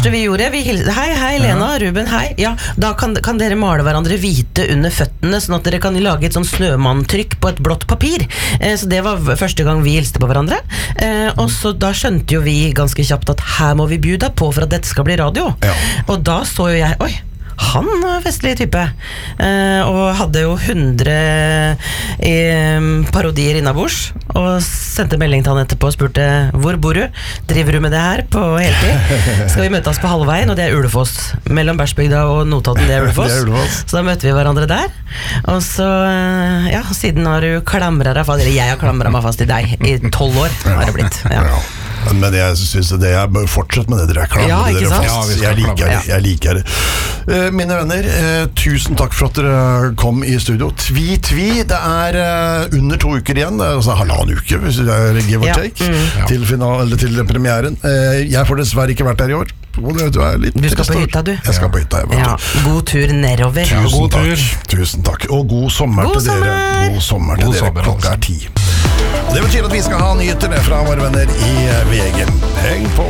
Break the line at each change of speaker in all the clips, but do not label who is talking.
første vi gjorde, hei Lena, Ruben, hei. Ja, da kan dere male hverandre hvite under føttene, sånn at dere kan lage et sånn snømanntrykk på et blått papir. Så det var første gang vi hilste på hverandre. Og så da skjønte jo vi ganske kjapt at her må vi bjuda på for at dette skal bli radio. Og da så jo jeg, han var festlig type og hadde jo 100 parodier innabords og sendte melding til han etterpå og spurte hvor bor du? Driver du med det her på heltid? Skal vi møte oss på halvveien? Og det Ulefoss mellom Bersbygda og Notodden, det Ulefoss. Så da møtte vi hverandre der og så, siden har du klamret deg fast, eller jeg har klamret meg fast i deg i 12 år har det blitt
Men jeg synes det jeg bør fortsette med det dere klamrer dere fast. Jeg liker det. Mine venner, tusen takk for at dere kom i studio. Tvi, det under 2 uker igjen, altså 1,5 uke hvis det give or take, til premieren. Jeg får dessverre ikke vært der i år.
Du skal på hytta, du.
Jeg skal på hytta,
God tur nedover.
Tusen takk. Og god sommer til dere. God sommer til dere. Klokka 10. Det betyr at vi skal ha nyheter fra våre venner i VG. Heng på!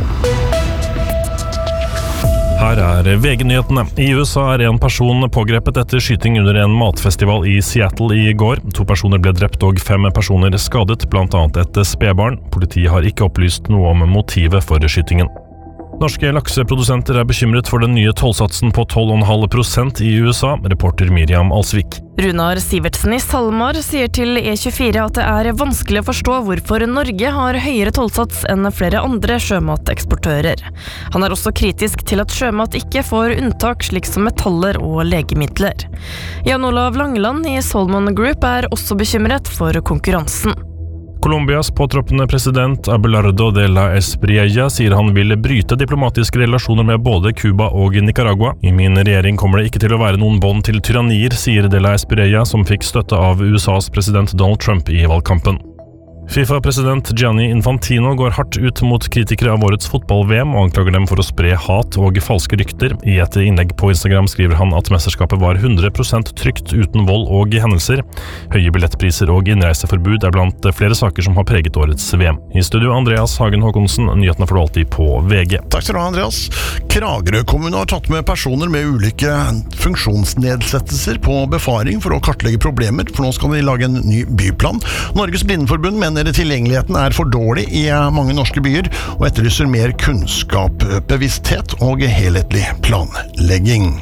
Her VG-nyhetene. I USA en person pågrepet etter skyting under en matfestival i Seattle i går. 2 personer ble drept og 5 personer skadet, blant annet et spedbarn. Politiet har ikke opplyst noe om motivet for skytingen. Norske lakseprodusenter bekymret for den nye tollsatsen på 12,5% i USA, reporter Miriam Alsvik.
Runar Sivertsen i SalMar sier til E24 at det vanskelig å forstå hvorfor Norge har høyere tollsats enn flere andre sjømateksportører. Han også kritisk til at sjømat ikke får unntak slik som metaller og legemidler. Jan Olav Langeland i Salmon Group også bekymret for konkurransen.
Colombias påtroppende president Abelardo de la Espriella sier han vil bryte diplomatiske relasjoner med både Cuba og Nicaragua. I min regjering kommer det ikke til å være noen bånd til tyrannier, sier de la Espriella, som fikk støtte av USAs president Donald Trump i valgkampen. FIFA-president Gianni Infantino går hardt ut mot kritikere av årets fotball-VM og anklager dem for å spre hat og falske rykter. I et innlegg på Instagram skriver han at mesterskapet var 100% trygt uten vold og hendelser. Høye billettpriser og innreiseforbud blant flere saker som har preget årets VM. I studio Andreas Hagen Håkonsen, nyhetene får du alltid på VG.
Takk skal du ha, Andreas. Kragerø kommune har tatt med personer med ulike funksjonsnedsettelser på befaring for å kartlegge problemer, for nå skal de lage en ny byplan. Norges Blindeforbund mener tilgjengeligheten for dårlig i mange norske byer, og etterlyser mer kunnskap, bevissthet og helhetlig planlegging.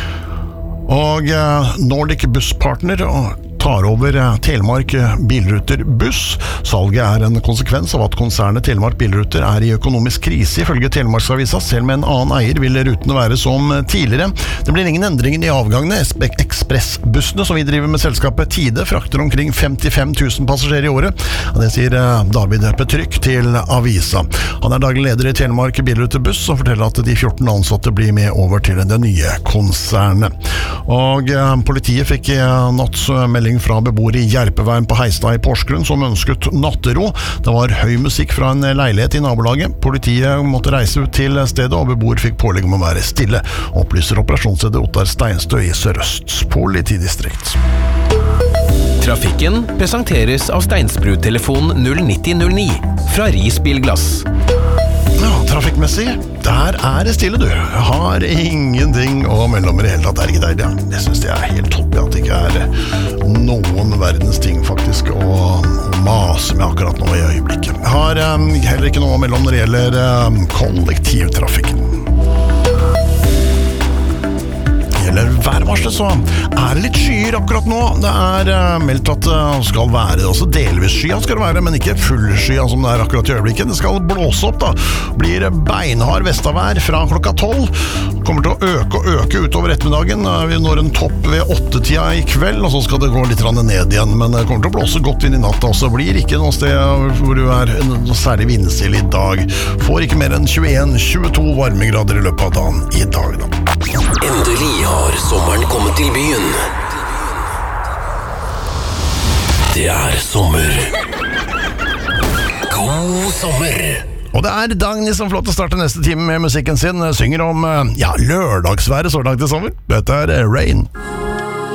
Og Nordic Bus Partner tar over Telemark Bilruter Buss. Salget en konsekvens av at konsernet Telemark Bilruter i økonomisk krise, ifølge Telemarksavisa. Selv med en annen eier vil rutene være som tidligere. Det blir ingen endringer i avgangene. Ekspressbussene som vi driver med selskapet Tide frakter omkring 55 000 passasjerer i året. Det sier David Petrykk til Avisa. Han daglig leder i Telemark Bilruter Buss og forteller at de 14 ansatte blir med over til det nye konsernet. Og politiet fikk natt melding fra beboere i Gjerpeveien på Heistad i Porsgrunn som ønsket nattero. Det var høy musikk fra en leilighet i nabolaget. Politiet måtte reise ut til stedet, og beboer fikk pålegg om å være stille, opplyser operasjonsleder Ottar Steinstø i Sør-Øst politidistrikt.
Trafikken presenteres av Steinsbru-telefon 09009 fra Ris Bilglass.
Ja, trafikkmessig, der det stille du. Jeg har ingenting å melde om i det hele tatt. Ikke deilig, ja. Jeg synes det helt topp at det ikke noen verdens ting faktisk å mase med akkurat nå i øyeblikket. Jeg har heller ikke noe å melde om når det gjelder kollektivtrafikken. Eller værvarslet, så det litt skyer akkurat nå. Det meldt at det skal være også delvis skya skal det være, men ikke full skya som det akkurat i øyeblikket. Det skal blåse opp da. Blir beinhard vestavær fra klokka 12. Kommer til å øke utover ettermiddagen. Vi når en topp ved 8-tida i kveld, og så skal det gå litt ned igjen. Men det kommer til å blåse godt inn i natta også. Blir ikke noe sted hvor du noe særlig vindstille i dag. Får ikke mer enn 21-22 varmegrader i løpet av dagen i dag da.
Endelig har sommeren kommet til byen. Det sommer. God sommer.
Og det Dagny som får lov til å starte neste time med musikken sin. Synger om lørdagsværet så langt i sommer. Dette Rain.